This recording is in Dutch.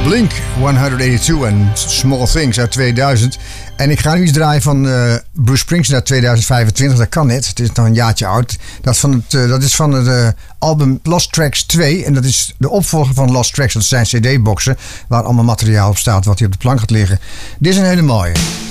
Blink 182 en Small Things uit 2000. En ik ga nu iets draaien van Bruce Springsteen uit 2025. Dat kan net. Het is nog een jaartje oud. Dat is van het album Lost Tracks 2. En dat is de opvolger van Lost Tracks. Dat zijn cd-boxen waar allemaal materiaal op staat wat hier op de plank gaat liggen. Dit is een hele mooie.